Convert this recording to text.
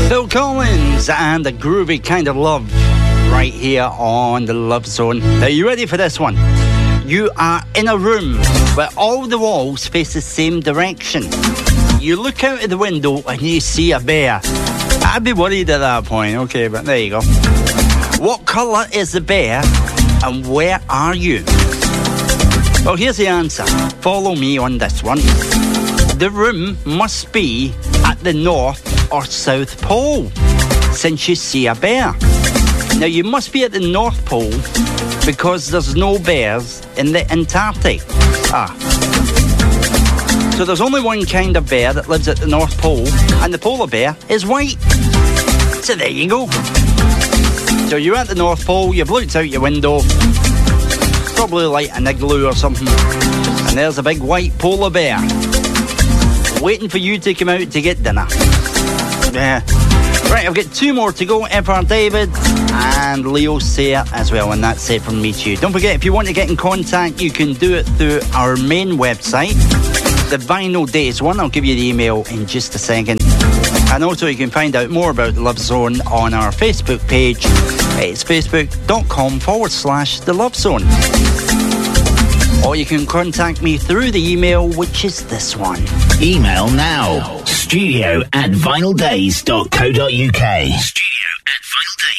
Phil Collins and the groovy kind of love right here on the Love Zone. Are you ready for this one? You are in a room where all the walls face the same direction. You look out of the window and you see a bear. I'd be worried at that point, okay, but there you go. What colour is the bear and where are you? Well, here's the answer. Follow me on this one. The room must be at the North or South Pole, since you see a bear. Now, you must be at the North Pole because there's no bears in the Antarctic. So there's only one kind of bear that lives at the North Pole, and the polar bear is white. So there you go. So you're at the North Pole, you've looked out your window, probably like an igloo or something, and there's a big white polar bear waiting for you to come out to get dinner. Yeah. Right, I've got two more to go. Emperor David and Leo Sayer as well, and that's it from me to you. Don't forget, if you want to get in contact, you can do it through our main website, the Vinyl Days one. I'll give you the email in just a second. And also you can find out more about the Love Zone on our Facebook page. It's facebook.com/The Love Zone. Or you can contact me through the email, which is this one. Email now. studio@vinyldays.co.uk.